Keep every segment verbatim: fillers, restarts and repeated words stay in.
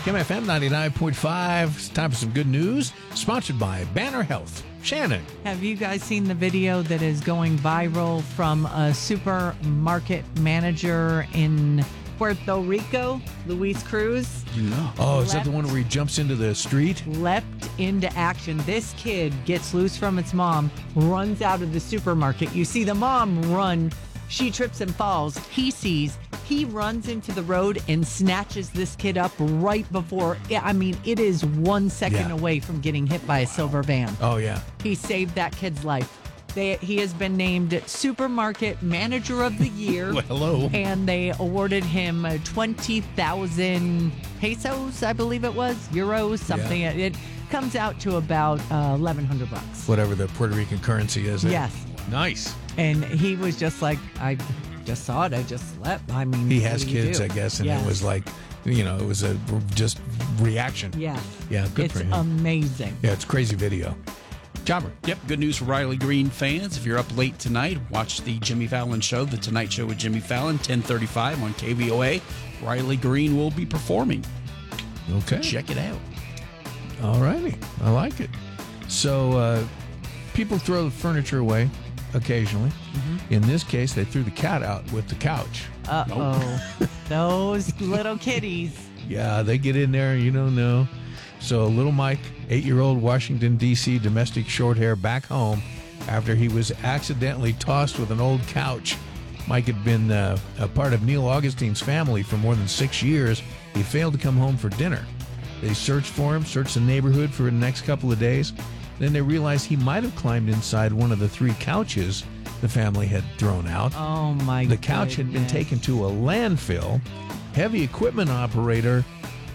Kim F M ninety-nine point five. It's time for some good news. Sponsored by Banner Health. Shannon. Have you guys seen the video that is going viral from a supermarket manager in Puerto Rico, Luis Cruz? No. Oh, is that the one where he jumps into the street? Leapt into action. This kid gets loose from its mom, runs out of the supermarket. You see the mom run. She trips and falls. He sees. He runs into the road and snatches this kid up right before. I mean, it is one second Yeah. away from getting hit by a silver van. Oh, yeah. He saved that kid's life. They, he has been named Supermarket Manager of the Year. Well, hello. And they awarded him twenty thousand pesos, I believe it was, euros, something. Yeah. It comes out to about uh, eleven hundred bucks. Whatever the Puerto Rican currency is. Yes. Nice. And he was just like, I just saw it. I just slept. I mean, He what has do you kids, do? I guess, and Yes. it was like, you know, it was a just reaction. Yes. Yeah, good it's for him. amazing. Yeah, it's a crazy video. Jobber. Yep, good news for Riley Green fans. If you're up late tonight, watch the Jimmy Fallon Show, The Tonight Show with Jimmy Fallon, ten thirty-five on K V O A. Riley Green will be performing. Okay. Check it out. All righty. I like it. So uh, people throw the furniture away occasionally. Mm-hmm. In this case, they threw the cat out with the couch. Uh-oh. Those little kitties. Yeah, they get in there, you don't know. So little Mike, eight-year-old Washington, D C domestic short hair, back home after he was accidentally tossed with an old couch. Mike had been uh, a part of Neil Augustine's family for more than six years. He failed to come home for dinner. They searched for him, searched the neighborhood for the next couple of days. Then they realized he might have climbed inside one of the three couches the family had thrown out. Oh, my The couch had been goodness. taken to a landfill. Heavy equipment operator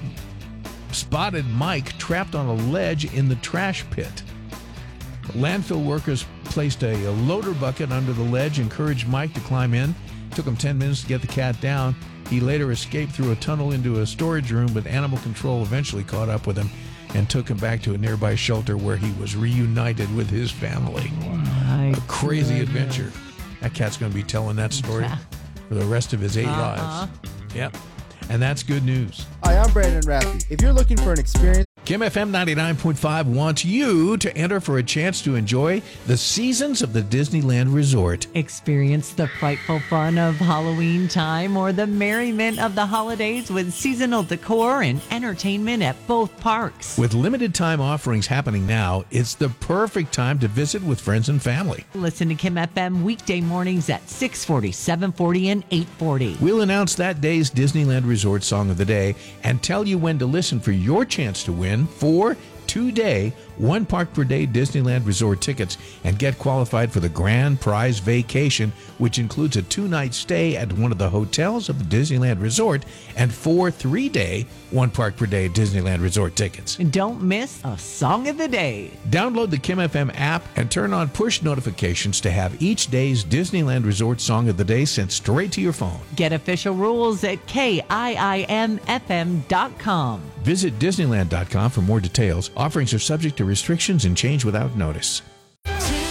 spotted Mike trapped on a ledge in the trash pit. Landfill workers placed a, a loader bucket under the ledge, encouraged Mike to climb in. Took him ten minutes to get the cat down. He later escaped through a tunnel into a storage room, but animal control eventually caught up with him and took him back to a nearby shelter where he was reunited with his family. My A crazy goodness. adventure. That cat's going to be telling that story for the rest of his eight Uh-huh. lives. Yep. And that's good news. Hi, I'm Brandon Raffy. If you're looking for an experience, Kim F M ninety-nine point five wants you to enter for a chance to enjoy the seasons of the Disneyland Resort. Experience the frightful fun of Halloween time or the merriment of the holidays with seasonal decor and entertainment at both parks. With limited time offerings happening now, it's the perfect time to visit with friends and family. Listen to Kim F M weekday mornings at six forty, seven forty, and eight forty. We'll announce that day's Disneyland Resort Song of the Day and tell you when to listen for your chance to win four two-day, one park per day Disneyland Resort tickets and get qualified for the grand prize vacation, which includes a two-night stay at one of the hotels of the Disneyland Resort and four three-day, one park per day Disneyland Resort tickets. And don't miss a song of the day. Download the Kim F M app and turn on push notifications to have each day's Disneyland Resort Song of the Day sent straight to your phone. Get official rules at K I I M F M dot com. Visit Disneyland dot com for more details. Offerings are subject to restrictions and change without notice.